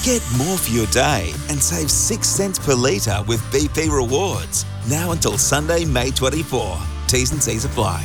Get more for your day and save 6 cents per litre with BP Rewards. Now until Sunday, May 24. T's and C's apply.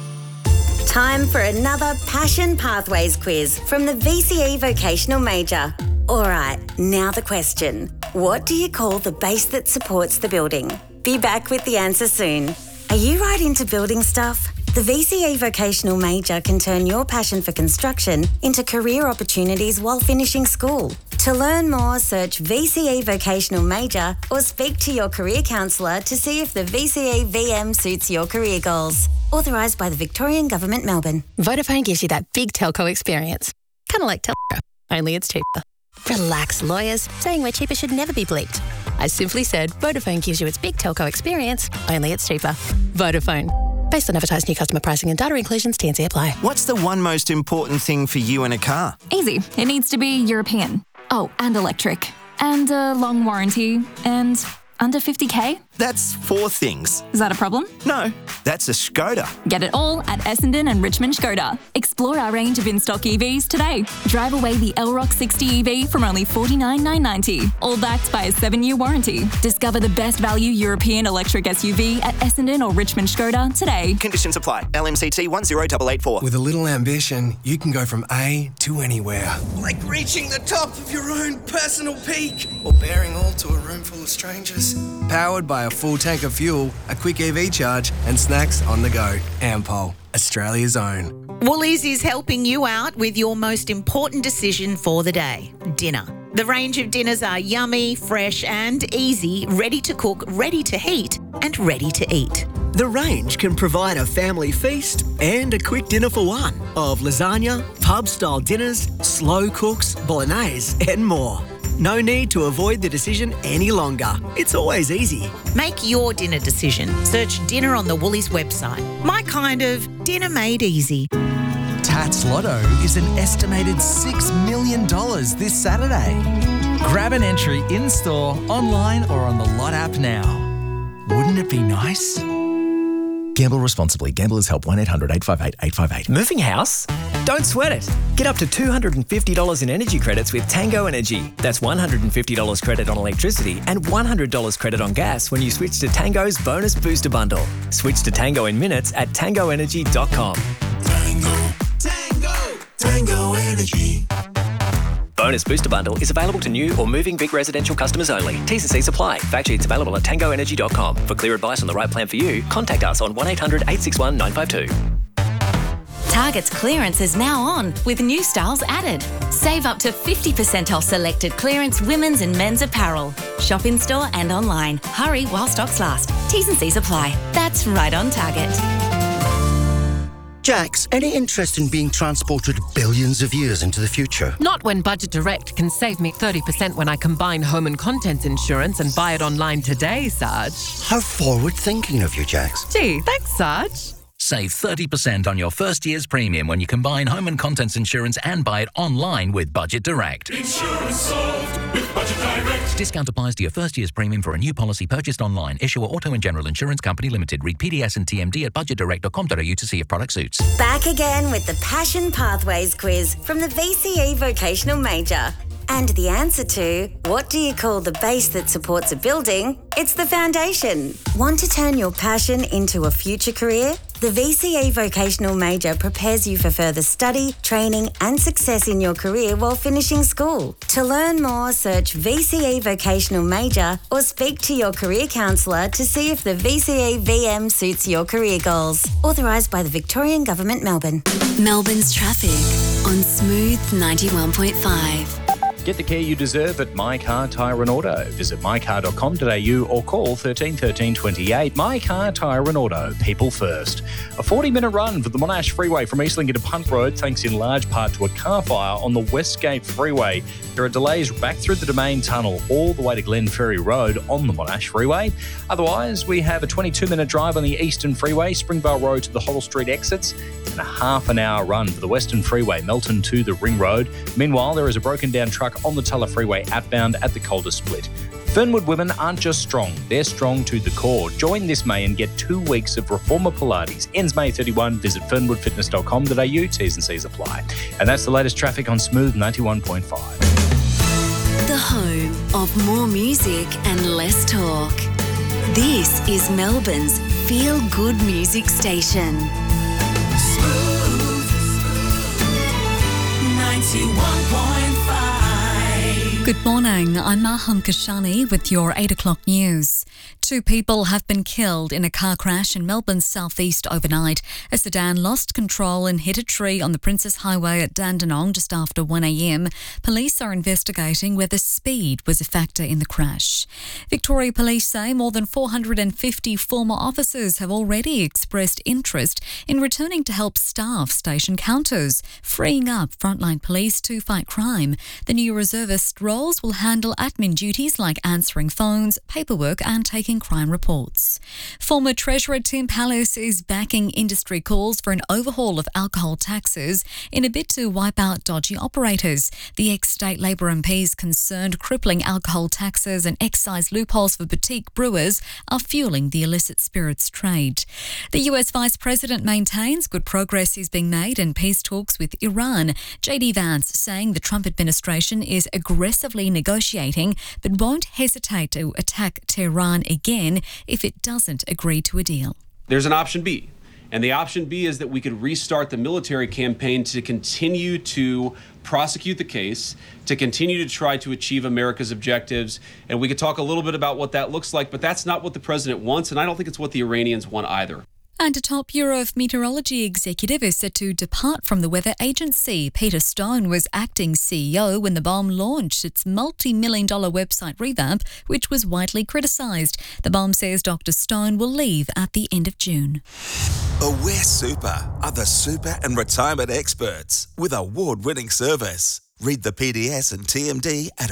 Time for another Passion Pathways quiz from the VCE Vocational Major. All right, now the question. What do you call the base that supports the building? Be back with the answer soon. Are you right into building stuff? The VCE Vocational Major can turn your passion for construction into career opportunities while finishing school. To learn more, search VCE Vocational Major or speak to your career counsellor to see if the VCE VM suits your career goals. Authorised by the Victorian Government, Melbourne. Vodafone gives you that big telco experience. Kind of like Telstra, only it's cheaper. Relax, lawyers. Saying we're cheaper should never be bleeped. I simply said Vodafone gives you its big telco experience, only it's cheaper. Vodafone. Based on advertised new customer pricing and data inclusions, T&C apply. What's the one most important thing for you in a car? Easy. It needs to be European. Oh, and electric. And a long warranty. And under 50k? That's 4 things. Is that a problem? No, that's a Skoda. Get it all at Essendon and Richmond Skoda. Explore our range of in-stock EVs today. Drive away the Elrock 60 EV from only $49,990, all backed by a 7-year warranty. Discover the best value European electric SUV at Essendon or Richmond Skoda today. Conditions apply. LMCT 10884. With a little ambition, you can go from A to anywhere. Like reaching the top of your own personal peak. Or bearing all to a room full of strangers. Powered by a full tank of fuel, a quick EV charge, and snacks on the go. Ampol, Australia's own. Woolies is helping you out with your most important decision for the day, dinner. The range of dinners are yummy, fresh and easy, ready to cook, ready to heat and ready to eat. The range can provide a family feast and a quick dinner for one of lasagna, pub-style dinners, slow cooks, bolognese and more. No need to avoid the decision any longer. It's always easy. Make your dinner decision. Search dinner on the Woolies website. My kind of dinner made easy. Tats Lotto is an estimated $6 million this Saturday. Grab an entry in-store, online or on the Lot app now. Wouldn't it be nice? Gamble responsibly. Gamblers Help 1-800-858-858. Moving house? Don't sweat it. Get up to $250 in energy credits with Tango Energy. That's $150 credit on electricity and $100 credit on gas when you switch to Tango's Bonus Booster Bundle. Switch to Tango in minutes at tangoenergy.com. Tango Energy. Bonus Booster Bundle is available to new or moving big residential customers only. T's and C's apply. Fact sheets available at tangoenergy.com. For clear advice on the right plan for you, contact us on 1-800-861-952. Target's clearance is now on with new styles added. Save up to 50% off selected clearance women's and men's apparel. Shop in store and online. Hurry while stocks last. T's and C's apply. That's right on Target. Jax, any interest in being transported billions of years into the future? Not when Budget Direct can save me 30% when I combine home and contents insurance and buy it online today, Sarge. How forward-thinking of you, Jax. Gee, thanks, Sarge. Save 30% on your first year's premium when you combine home and contents insurance and buy it online with Budget Direct. Insurance solved with Budget Direct. Discount applies to your first year's premium for a new policy purchased online. Issuer Auto and General Insurance Company Limited. Read PDS and TMD at budgetdirect.com.au to see if product suits. Back again with the Passion Pathways quiz from the VCE Vocational Major. And the answer to, what do you call the base that supports a building? It's the foundation. Want to turn your passion into a future career? The VCE Vocational Major prepares you for further study, training and success in your career while finishing school. To learn more, search VCE Vocational Major or speak to your career counsellor to see if the VCE VM suits your career goals. Authorised by the Victorian Government, Melbourne. Melbourne's traffic on Smooth 91.5. Get the care you deserve at My Car, Tyre and Auto. Visit mycar.com.au or call 13 13 28. My Car, Tyre and Auto. People first. A 40-minute run for the Monash Freeway from Eastling to Punt Road, thanks in large part to a car fire on the Westgate Freeway. There are delays back through the Domain Tunnel all the way to Glen Ferry Road on the Monash Freeway. Otherwise, we have a 22-minute drive on the Eastern Freeway, Springvale Road to the Hoddle Street exits, and a half-an-hour run for the Western Freeway, Melton to the Ring Road. Meanwhile, there is a broken-down truck on the Tulla Freeway outbound at the Calder Split. Fernwood women aren't just strong, they're strong to the core. Join this May and get 2 weeks of Reformer Pilates. Ends May 31. Visit fernwoodfitness.com.au. T's and C's apply. And that's the latest traffic on Smooth 91.5. The home of more music and less talk. This is Melbourne's feel-good music station. Smooth 91.5. Good morning, I'm Maham Kashani with your 8 o'clock news. 2 people have been killed in a car crash in Melbourne's southeast overnight. A sedan lost control and hit a tree on the Princess Highway at Dandenong just after 1 a.m. Police are investigating whether speed was a factor in the crash. Victoria Police say more than 450 former officers have already expressed interest in returning to help staff station counters, freeing up frontline police to fight crime. The new reservist roles will handle admin duties like answering phones, paperwork and taking crime reports. Former Treasurer Tim Pallas is backing industry calls for an overhaul of alcohol taxes in a bid to wipe out dodgy operators. The ex-State Labor MP is concerned crippling alcohol taxes and excise loopholes for boutique brewers are fueling the illicit spirits trade. The US Vice President maintains good progress is being made in peace talks with Iran. JD Vance saying the Trump administration is aggressively negotiating but won't hesitate to attack Tehran again if it doesn't agree to a deal. There's an option B, and the option B is that we could restart the military campaign to continue to prosecute the case, to continue to try to achieve America's objectives, and we could talk a little bit about what that looks like, but that's not what the president wants, and I don't think it's what the Iranians want either. And a top Bureau of Meteorology executive is set to depart from the weather agency. Peter Stone was acting CEO when the BOM launched its multi-million-dollar website revamp, which was widely criticised. The BOM says Dr. Stone will leave at the end of June. Aware Super are the super and retirement experts with award-winning service. Read the PDS and TMD at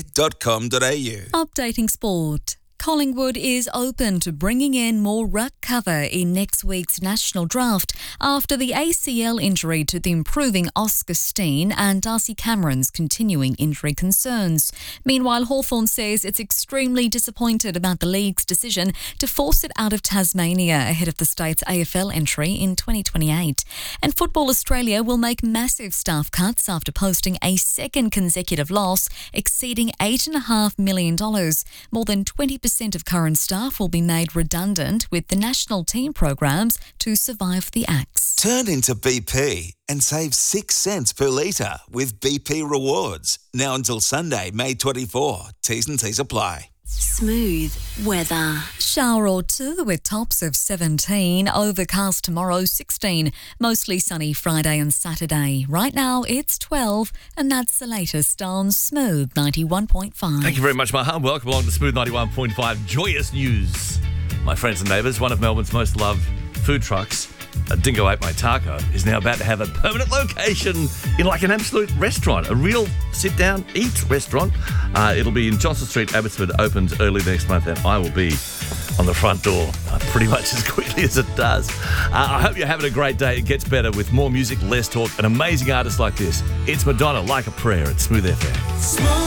aware.com.au. Updating sport. Collingwood is open to bringing in more ruck cover in next week's national draft after the ACL injury to the improving Oscar Steen and Darcy Cameron's continuing injury concerns. Meanwhile, Hawthorn says it's extremely disappointed about the league's decision to force it out of Tasmania ahead of the state's AFL entry in 2028. And Football Australia will make massive staff cuts after posting a second consecutive loss exceeding $8.5 million. More than 20% of current staff will be made redundant with the national team programs to survive the axe. Turn into BP and save 6 cents per litre with BP Rewards. Now until Sunday, May 24. T's and C's apply. Smooth weather. Shower or two with tops of 17. Overcast tomorrow, 16. Mostly sunny Friday and Saturday. Right now, it's 12. And that's the latest on Smooth 91.5. Thank you very much, Maham. Welcome along to Smooth 91.5. Joyous news. My friends and neighbours, one of Melbourne's most loved food trucks, Dingo Ate My Taco, is now about to have a permanent location in like an absolute restaurant, a real sit-down, eat restaurant. It'll be in Johnson Street, Abbotsford, opens early next month, and I will be on the front door pretty much as quickly as it does. I hope you're having a great day. It gets better with more music, less talk, and amazing artists like this. It's Madonna, Like a Prayer at Smooth FM. Smooth.